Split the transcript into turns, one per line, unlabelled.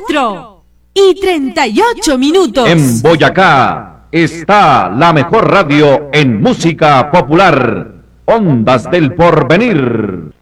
4:38.
En Boyacá está la mejor radio en música popular. Ondas del Porvenir.